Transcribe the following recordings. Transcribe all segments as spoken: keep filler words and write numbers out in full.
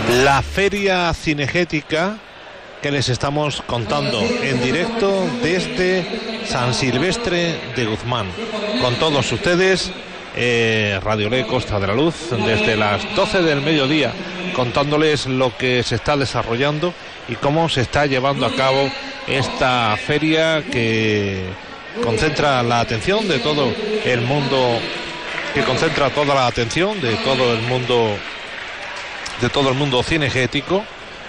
La feria cinegética que les estamos contando en directo desde San Silvestre de Guzmán. Con todos ustedes, eh, Radio Ley Costa de la Luz, desde las doce del mediodía, contándoles lo que se está desarrollando y cómo se está llevando a cabo esta feria que concentra la atención de todo el mundo, que concentra toda la atención de todo el mundo, de todo el mundo cinegético.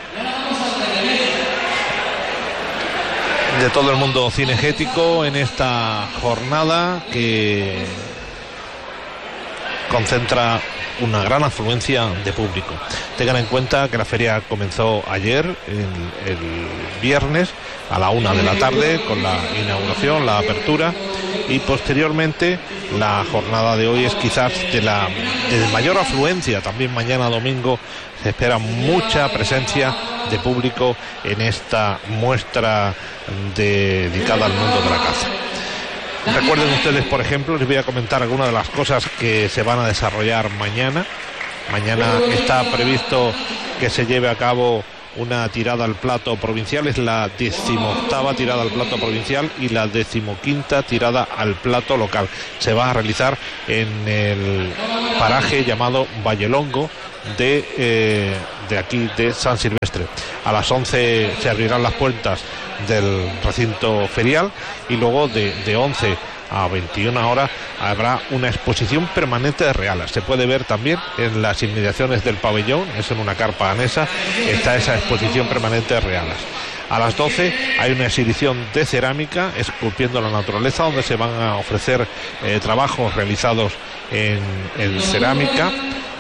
de todo el mundo cinegético en esta jornada que concentra una gran afluencia de público. Tengan en cuenta que la feria comenzó ayer, el, el viernes, a la una de la tarde, con la inauguración, la apertura, y posteriormente la jornada de hoy es quizás de la de mayor afluencia. También mañana domingo se espera mucha presencia de público en esta muestra de, dedicada al mundo de la caza. Recuerden ustedes, por ejemplo, les voy a comentar algunas de las cosas que se van a desarrollar mañana. Mañana está previsto que se lleve a cabo una tirada al plato provincial, es la decimoctava tirada al plato provincial y la decimoquinta tirada al plato local. Se va a realizar en el paraje llamado Vallelongo de, eh, de aquí de San Silvestre. A las once se abrirán las puertas del recinto ferial y luego de, de once a veintiuna horas habrá una exposición permanente de realas. Se puede ver también en las inmediaciones del pabellón, es en una carpa anesa, está esa exposición permanente de realas. A las doce hay una exhibición de cerámica, esculpiendo la naturaleza, donde se van a ofrecer eh, trabajos realizados en, en cerámica.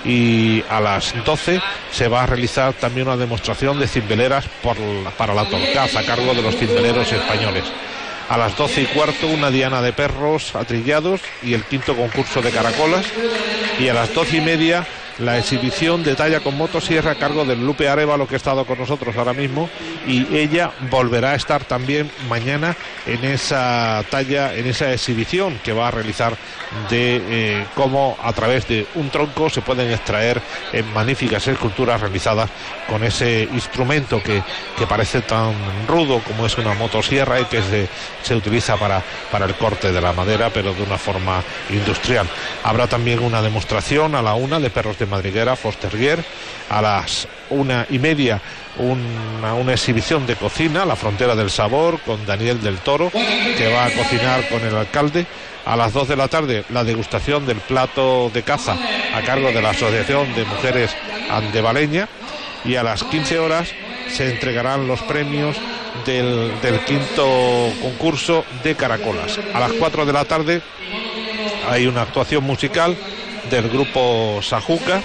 Y a las doce se va a realizar también una demostración de cimbeleras por, para la torcaz a cargo de los cimbeleros españoles. A las doce y cuarto una diana de perros atrillados y el quinto concurso de caracolas. Y a las doce y media la exhibición de talla con motosierra a cargo del Lupe Arévalo, que ha estado con nosotros ahora mismo, y ella volverá a estar también mañana en esa talla, en esa exhibición que va a realizar de eh, cómo a través de un tronco se pueden extraer eh, magníficas esculturas realizadas con ese instrumento que, que parece tan rudo como es una motosierra y que se, se utiliza para, para el corte de la madera, pero de una forma industrial. Habrá también una demostración a la una de perros de madriguera, Fosterrier. A las una y media una, una exhibición de cocina, La Frontera del Sabor, con Daniel del Toro, que va a cocinar con el alcalde. A las dos de la tarde la degustación del plato de caza a cargo de la Asociación de Mujeres Andevaleña, y a las quince horas se entregarán los premios del, del quinto concurso de caracolas. A las cuatro de la tarde hay una actuación musical del grupo Sajuca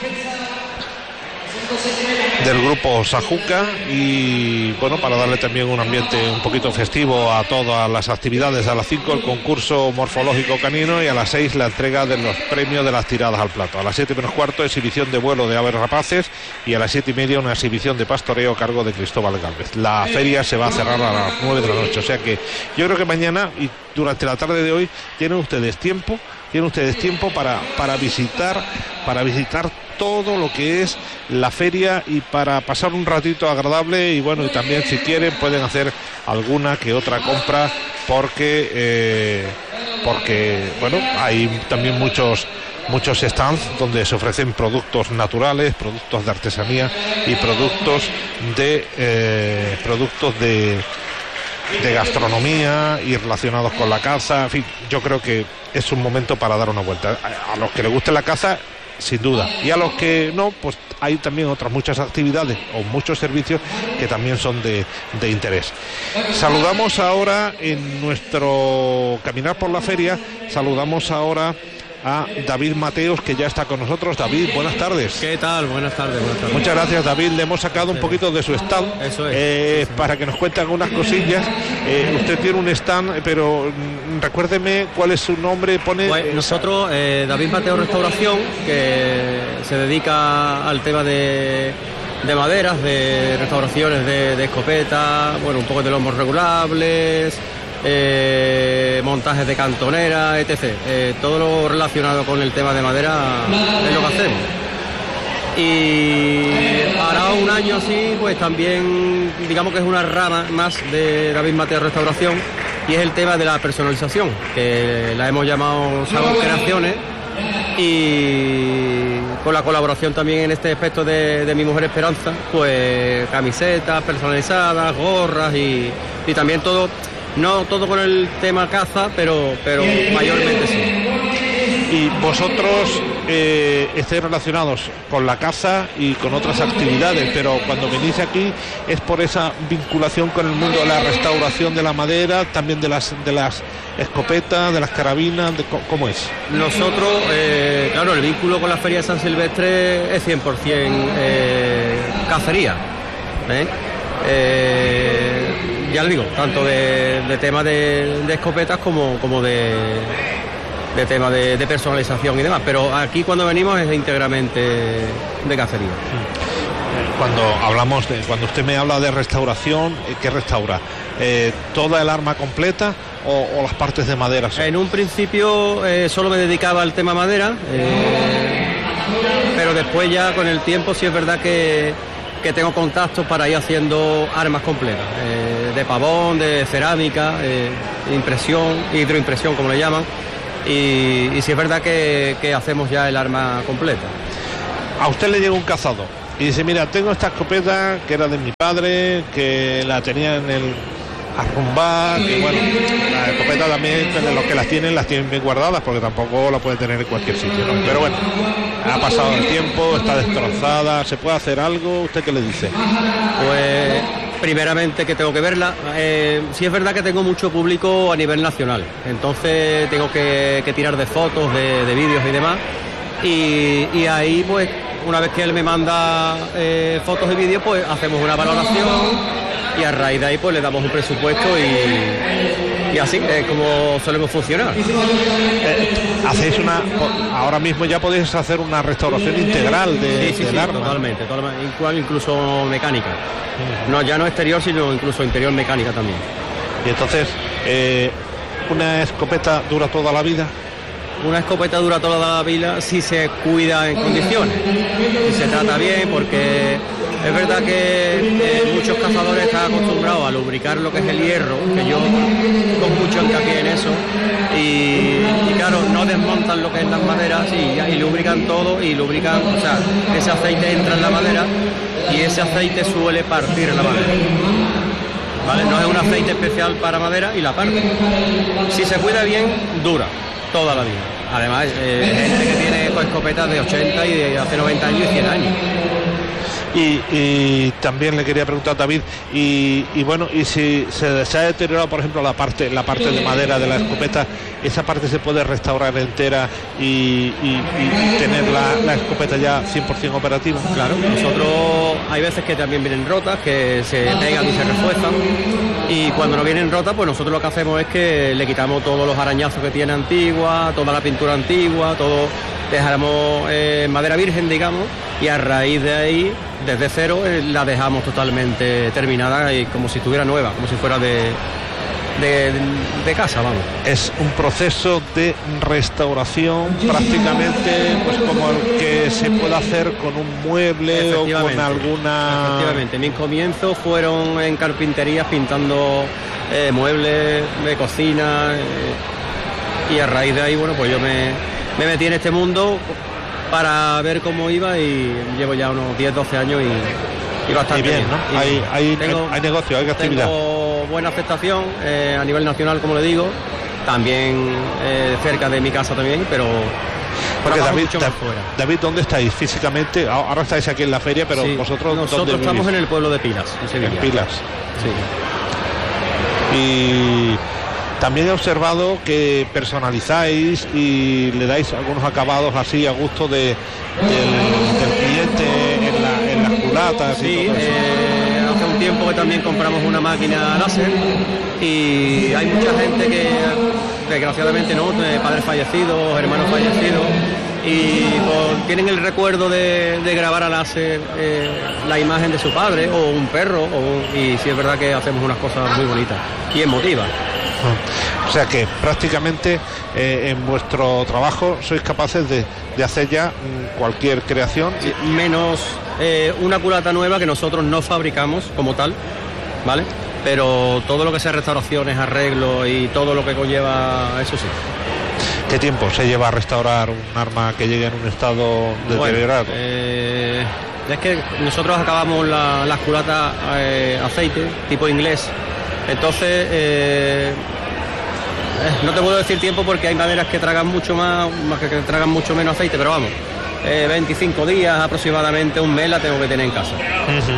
del grupo Sajuca y bueno, para darle también un ambiente un poquito festivo a todas las actividades. A las cinco el concurso morfológico canino y a las seis la entrega de los premios de las tiradas al plato. A las siete menos cuarto exhibición de vuelo de aves rapaces y a las siete y media una exhibición de pastoreo a cargo de Cristóbal Gálvez. La feria se va a cerrar a las nueve de la noche, o sea que yo creo que mañana y durante la tarde de hoy tienen ustedes tiempo tienen ustedes tiempo para, para visitar para visitar todo lo que es la feria y para pasar un ratito agradable. Y bueno, y también si quieren pueden hacer alguna que otra compra porque eh, porque bueno, hay también muchos muchos stands donde se ofrecen productos naturales, productos de artesanía y productos de eh, productos de de gastronomía y relacionados con la caza. En fin, yo creo que es un momento para dar una vuelta. A los que les guste la caza, sin duda, y a los que no, pues hay también otras muchas actividades o muchos servicios que también son de, de interés. Saludamos ahora en nuestro caminar por la feria, saludamos ahora a David Mateos, que ya está con nosotros. David, buenas tardes. ¿Qué tal? Buenas tardes, buenas tardes. Muchas gracias, David. Le hemos sacado un poquito de su stand. Eso es. Eh, sí, sí. Para que nos cuente algunas cosillas. Eh, usted tiene un stand, pero mm, recuérdeme cuál es su nombre. Pone. Pues nosotros, eh, David Mateos Restauración, que se dedica al tema de, de maderas, de restauraciones de, de escopeta, bueno, un poco de lomos regulables. Eh, montajes de cantonera, etcétera. Eh, todo lo relacionado con el tema de madera es lo que hacemos. Y para llevado un año así, pues también digamos que es una rama más de David Mateo Restauración, y es el tema de la personalización, que la hemos llamado Salón Creaciones, y con la colaboración también en este aspecto de, de mi mujer Esperanza, pues camisetas personalizadas, gorras y, y también todo, no todo con el tema caza, pero, pero mayormente sí. Y vosotros eh, estáis relacionados con la caza y con otras actividades, pero cuando venís aquí es por esa vinculación con el mundo de la restauración de la madera, también de las de las escopetas, de las carabinas, de, ¿cómo es? Nosotros, eh, claro, el vínculo con la Feria de San Silvestre es cien por ciento eh, cacería, ¿eh? Eh, ya le digo, tanto de, de tema de, de escopetas como, como de... de tema de, de personalización y demás, pero aquí cuando venimos es íntegramente de cacería. Cuando hablamos de, cuando usted me habla de restauración, ¿qué restaura? Eh, ¿Toda el arma completa o, o las partes de madera? En un principio eh, solo me dedicaba al tema madera, eh, pero después ya con el tiempo sí es verdad que, que tengo contactos para ir haciendo armas completas, eh, de pavón, de cerámica, eh, impresión, hidroimpresión como le llaman. Y, y sí es verdad que, que hacemos ya el arma completa. A usted le llega un cazador y dice, mira, tengo esta escopeta que era de mi padre, que la tenía en el arrumbar, que bueno, la escopeta también, los que las tienen, las tienen bien guardadas, porque tampoco la puede tener en cualquier sitio, ¿no? Pero bueno, ha pasado el tiempo, está destrozada, ¿se puede hacer algo? ¿Usted qué le dice? Pues... primeramente que tengo que verla, eh, sí es verdad que tengo mucho público a nivel nacional, entonces tengo que, que tirar de fotos, de, de vídeos y demás, y, y ahí pues una vez que él me manda eh, fotos y vídeos, pues hacemos una valoración y a raíz de ahí pues le damos un presupuesto y, y así es como solemos funcionar. Eh, hacéis una, ahora mismo ya podéis hacer una restauración integral de, sí, sí, del sí, arma. Totalmente, totalmente, incluso mecánica. No, ya no exterior, sino incluso interior mecánica también. Y entonces, eh, ¿una escopeta dura toda la vida? Una escopeta dura toda la vida si se cuida en condiciones, si se trata bien, porque es verdad que eh, muchos cazadores están acostumbrados a lubricar lo que es el hierro, que yo con mucho hincapié en eso, y, y claro, no desmontan lo que es las maderas y, y lubrican todo, y lubrican, o sea, ese aceite entra en la madera y ese aceite suele partir la madera. ¿Vale? No es un aceite especial para madera y la parte. Si se cuida bien, dura toda la vida. Además, eh, gente que tiene pues, escopetas de ochenta y de hace noventa años y cien años. Y, y también le quería preguntar, David, y, y bueno, y si se, se ha deteriorado, por ejemplo, la parte la parte de madera de la escopeta, ¿esa parte se puede restaurar entera y, y, y tener la, la escopeta ya cien por ciento operativa? Claro, nosotros hay veces que también vienen rotas, que se pegan y se refuerzan, y cuando no vienen rotas, pues nosotros lo que hacemos es que le quitamos todos los arañazos que tiene antigua, toda la pintura antigua, todo, dejamos eh, madera virgen, digamos, y a raíz de ahí, desde cero, eh, la dejamos totalmente terminada y como si estuviera nueva, como si fuera de, de, de casa, vamos. Es un proceso de restauración prácticamente pues como el que se puede hacer con un mueble o con alguna... Efectivamente, mis comienzos fueron en carpinterías pintando eh, muebles de cocina eh, y a raíz de ahí, bueno, pues yo me, me metí en este mundo para ver cómo iba y llevo ya unos diez, doce años y, y bastante y bien, bien, ¿no? Hay, hay, tengo, hay negocio, hay actividad. Tengo buena aceptación eh, a nivel nacional, como le digo, también eh, cerca de mi casa también, pero porque David, mucho más fuera. David, ¿dónde estáis físicamente? Ahora estáis aquí en la feria, pero sí, vosotros nosotros ¿dónde estamos vivís? En el pueblo de Pilas, en Sevilla. En Pilas. Sí. Y también he observado que personalizáis y le dais algunos acabados así a gusto de, del, del cliente en, la, en las culatas. Sí, y todo eso. Eh, hace un tiempo que también compramos una máquina láser y hay mucha gente que desgraciadamente no, padres fallecidos, hermanos fallecidos, y pues, tienen el recuerdo de, de grabar a láser eh, la imagen de su padre o un perro, o un, y sí es verdad que hacemos unas cosas muy bonitas y emotivas. O sea que prácticamente eh, en vuestro trabajo sois capaces de, de hacer ya mm, cualquier creación. Sí, menos eh, una culata nueva que nosotros no fabricamos como tal, ¿vale? Pero todo lo que sea restauraciones, arreglos y todo lo que conlleva eso sí. ¿Qué tiempo se lleva a restaurar un arma que llegue en un estado deteriorado? Bueno, eh, es que nosotros acabamos la, las culatas eh, aceite, tipo inglés. Entonces, eh, no te puedo decir tiempo porque hay maderas que tragan mucho más, que, que tragan mucho menos aceite, pero vamos, eh, veinticinco días aproximadamente, un mes la tengo que tener en casa. Uh-huh.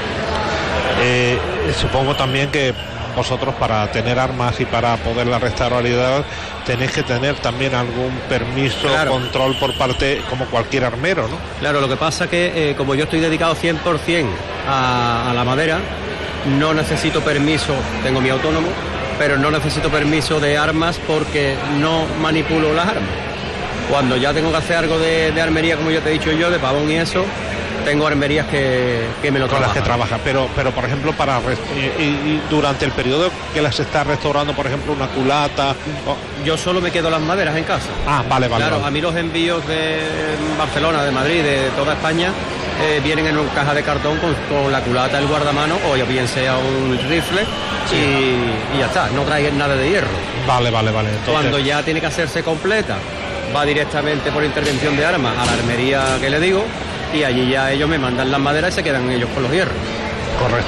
eh, supongo también que vosotros para tener armas y para poderlas restaurar tenéis que tener también algún permiso, claro, control por parte, como cualquier armero, ¿no? Claro, lo que pasa que eh, como yo estoy dedicado cien por ciento a, a la madera, no necesito permiso, tengo mi autónomo, pero no necesito permiso de armas porque no manipulo las armas. Cuando ya tengo que hacer algo de, de armería, como yo te he dicho yo, de pavón y eso, tengo armerías que, que me lo trabajan. Con las que trabajan, pero, pero por ejemplo, para y, y durante el periodo que las está restaurando, por ejemplo, una culata... O... Yo solo me quedo las maderas en casa. Ah, vale, vale. Claro, vale. A mí los envíos de Barcelona, de Madrid, de toda España, eh, vienen en una caja de cartón con, con la culata, el guardamano, o ya bien sea un rifle, sí. y, y ya está, no traen nada de hierro. Vale, vale, vale. Entonces... Cuando ya tiene que hacerse completa, va directamente por intervención de armas a la armería que le digo, y allí ya ellos me mandan las maderas y se quedan ellos con los hierros. Correcto.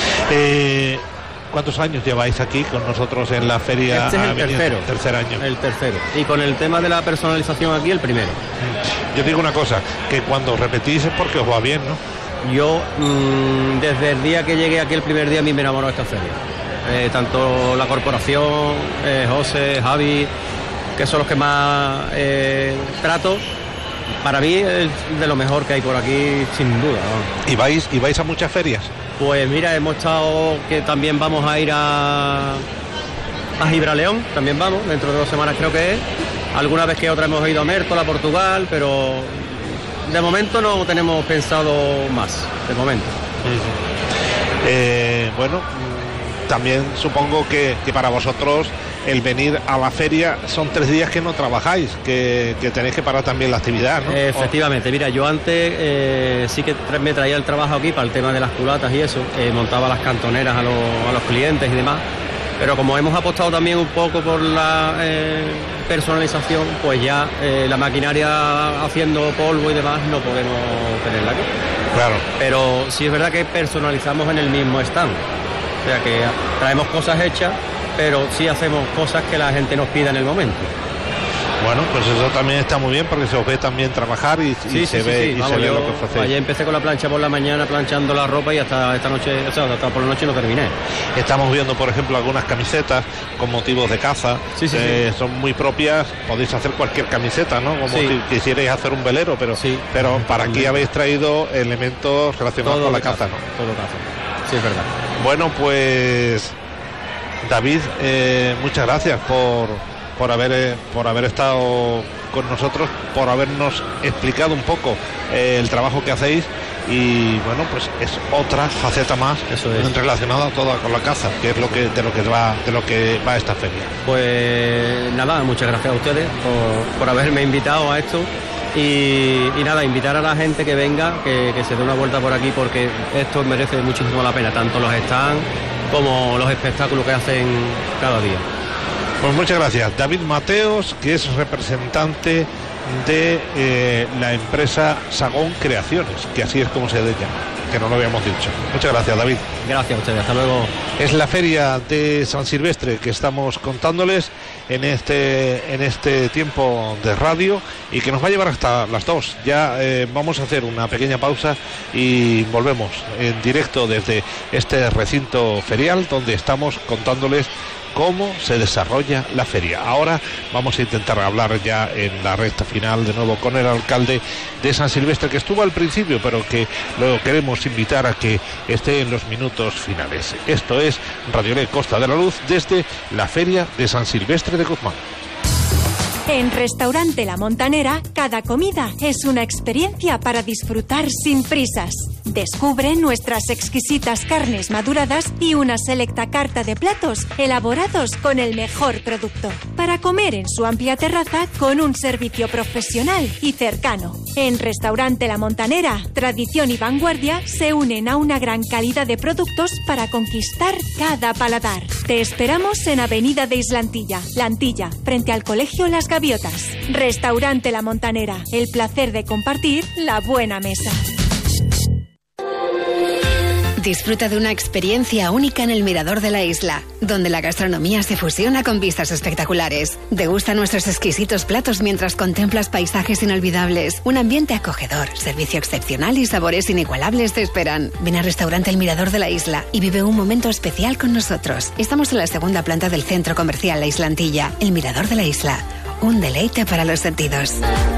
Eh, ¿Cuántos años lleváis aquí con nosotros en la feria? Este es el tercero. Tercer año. El tercero. Y con el tema de la personalización aquí, el primero. Yo digo una cosa, que cuando repetís es porque os va bien, ¿no? Yo, mmm, desde el día que llegué aquí, el primer día, a mí me enamoró esta feria. Eh, tanto la corporación, eh, José, Javi, que son los que más eh, trato. Para mí es de lo mejor que hay por aquí, sin duda. ¿Y vais, y vais a muchas ferias? Pues mira, hemos estado, que también vamos a ir a, a Gibraleón, también vamos, dentro de dos semanas creo que es. Alguna vez que otra hemos ido a Mértola, Portugal, pero de momento no tenemos pensado más, de momento. Uh-huh. eh, bueno, también supongo que, que para vosotros el venir a la feria son tres días que no trabajáis, que, que tenéis que parar también la actividad, ¿no? Eh, efectivamente, mira, yo antes eh, sí que me traía el trabajo aquí para el tema de las culatas y eso, eh, montaba las cantoneras a, lo, a los clientes y demás, pero como hemos apostado también un poco por la eh, personalización, pues ya eh, la maquinaria haciendo polvo y demás no podemos tenerla aquí. Claro. Pero sí es verdad que personalizamos en el mismo stand, o sea que traemos cosas hechas, pero sí hacemos cosas que la gente nos pida en el momento. Bueno, pues eso también está muy bien porque se os ve también trabajar y, sí, y sí, se sí, ve, sí. y Vamos, se ve yo lo que ofrecéis. Ayer empecé con la plancha por la mañana planchando la ropa y hasta esta noche, o sea, hasta por la noche no terminé. Estamos viendo, por ejemplo, algunas camisetas con motivos de caza, sí, sí, que sí. son muy propias. Podéis hacer cualquier camiseta, ¿no? Como sí. si quisierais hacer un velero, pero, sí. pero para aquí habéis traído elementos relacionados todo con la caza, caza, ¿no? Todo caza. Sí, es verdad. Bueno, pues David, eh, muchas gracias por, por, haber, eh, por haber estado con nosotros, por habernos explicado un poco eh, el trabajo que hacéis y bueno, pues es otra faceta más Eso es. relacionada toda con la caza, que es lo que de lo que va de lo que va esta feria. Pues nada, muchas gracias a ustedes por, por haberme invitado a esto. Y, y nada, invitar a la gente que venga, que, que se dé una vuelta por aquí porque esto merece muchísimo la pena, tanto los stands como los espectáculos que hacen cada día. Pues muchas gracias. David Mateos, que es representante de eh, la empresa Sagón Creaciones, que así es como se llama, que no lo habíamos dicho. Muchas gracias, David. Gracias a ustedes, hasta luego. Es la feria de San Silvestre que estamos contándoles en este en este tiempo de radio y que nos va a llevar hasta las dos. Ya eh, vamos a hacer una pequeña pausa y volvemos en directo desde este recinto ferial donde estamos contándoles cómo se desarrolla la feria. Ahora vamos a intentar hablar ya en la recta final de nuevo con el alcalde de San Silvestre, que estuvo al principio, pero que lo queremos invitar a que esté en los minutos finales. Esto es Radio L Costa de la Luz desde la feria de San Silvestre de Guzmán. En Restaurante La Montanera, cada comida es una experiencia para disfrutar sin prisas. Descubre nuestras exquisitas carnes maduradas y una selecta carta de platos elaborados con el mejor producto, para comer en su amplia terraza con un servicio profesional y cercano. En Restaurante La Montanera, tradición y vanguardia se unen a una gran calidad de productos para conquistar cada paladar. Te esperamos en Avenida de Islantilla, La Antilla, frente al Colegio Las Gaviotas. Restaurante La Montanera, el placer de compartir la buena mesa. Disfruta de una experiencia única en el Mirador de la Isla, donde la gastronomía se fusiona con vistas espectaculares. Degusta nuestros exquisitos platos mientras contemplas paisajes inolvidables. Un ambiente acogedor, servicio excepcional y sabores inigualables te esperan. Ven al restaurante El Mirador de la Isla y vive un momento especial con nosotros. Estamos en la segunda planta del centro comercial La Islantilla. El Mirador de la Isla, un deleite para los sentidos.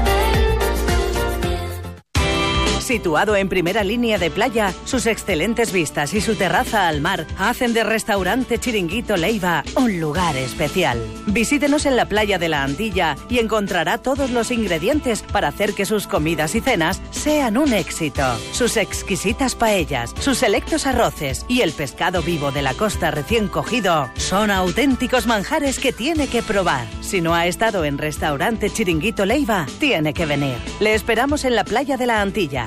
Situado en primera línea de playa, sus excelentes vistas y su terraza al mar hacen de Restaurante Chiringuito Leiva un lugar especial. Visítenos en la playa de La Antilla y encontrará todos los ingredientes para hacer que sus comidas y cenas sean un éxito. Sus exquisitas paellas, sus selectos arroces y el pescado vivo de la costa recién cogido son auténticos manjares que tiene que probar. Si no ha estado en Restaurante Chiringuito Leiva, tiene que venir. Le esperamos en la playa de La Antilla.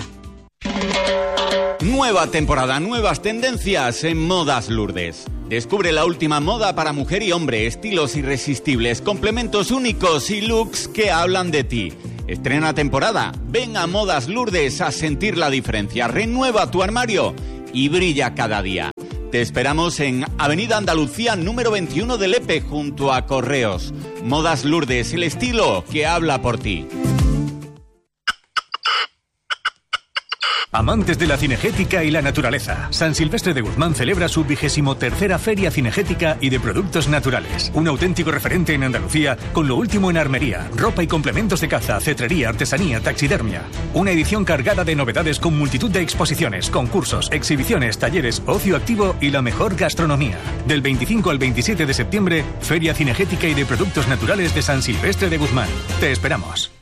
Nueva temporada, nuevas tendencias en Modas Lourdes. Descubre la última moda para mujer y hombre, estilos irresistibles, complementos únicos y looks que hablan de ti. Estrena temporada, ven a Modas Lourdes a sentir la diferencia, renueva tu armario y brilla cada día. Te esperamos en Avenida Andalucía número veintiuno de Lepe, junto a Correos. Modas Lourdes, el estilo que habla por ti. Amantes de la cinegética y la naturaleza, San Silvestre de Guzmán celebra su vigésimo tercera Feria Cinegética y de Productos Naturales. Un auténtico referente en Andalucía con lo último en armería, ropa y complementos de caza, cetrería, artesanía, taxidermia. Una edición cargada de novedades con multitud de exposiciones, concursos, exhibiciones, talleres, ocio activo y la mejor gastronomía. Del veinticinco al veintisiete de septiembre, Feria Cinegética y de Productos Naturales de San Silvestre de Guzmán. Te esperamos.